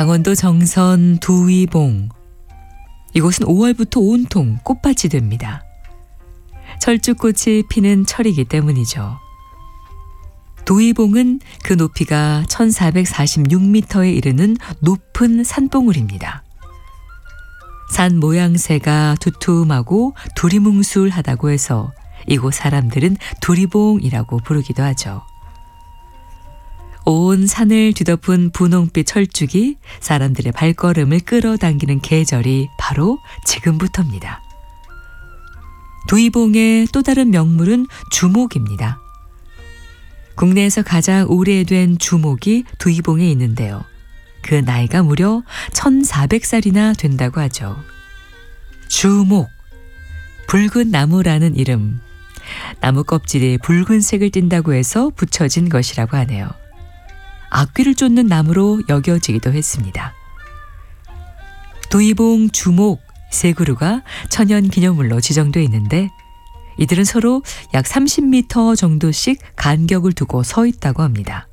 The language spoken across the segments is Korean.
강원도 정선 두위봉. 이곳은 5월부터 온통 꽃밭이 됩니다. 철쭉꽃이 피는 철이기 때문이죠. 두위봉은 그 높이가 1446m에 이르는 높은 산봉우리입니다. 산 모양새가 두툼하고 두리뭉술하다고 해서 이곳 사람들은 두리봉이라고 부르기도 하죠. 온 산을 뒤덮은 분홍빛 철쭉이 사람들의 발걸음을 끌어당기는 계절이 바로 지금부터입니다. 두위봉의 또 다른 명물은 주목입니다. 국내에서 가장 오래된 주목이 두위봉에 있는데요. 그 나이가 무려 1400살이나 된다고 하죠. 주목, 붉은 나무라는 이름, 나무 껍질이 붉은색을 띈다고 해서 붙여진 것이라고 하네요. 악귀를 쫓는 나무로 여겨지기도 했습니다. 두위봉, 주목 세 그루가 천연기념물로 지정되어 있는데 이들은 서로 약 30m 정도씩 간격을 두고 서 있다고 합니다.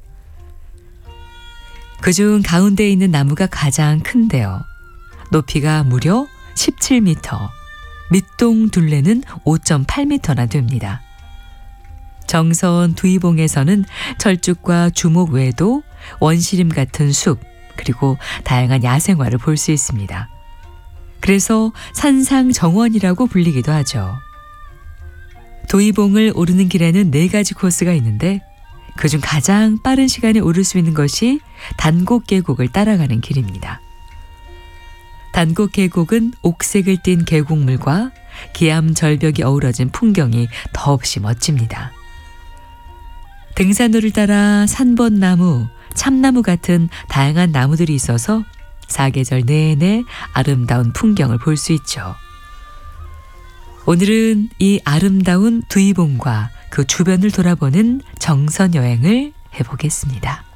그중 가운데에 있는 나무가 가장 큰데요. 높이가 무려 17m, 밑동 둘레는 5.8m나 됩니다. 정선 두위봉에서는 철쭉과 주목 외에도 원시림 같은 숲, 그리고 다양한 야생화를 볼 수 있습니다. 그래서 산상정원이라고 불리기도 하죠. 두위봉을 오르는 길에는 4가지 코스가 있는데 그중 가장 빠른 시간에 오를 수 있는 것이 단곡계곡을 따라가는 길입니다. 단곡계곡은 옥색을 띤 계곡물과 기암절벽이 어우러진 풍경이 더없이 멋집니다. 등산로를 따라 산벚나무, 참나무 같은 다양한 나무들이 있어서 사계절 내내 아름다운 풍경을 볼 수 있죠. 오늘은 이 아름다운 두위봉과 그 주변을 돌아보는 정선 여행을 해보겠습니다.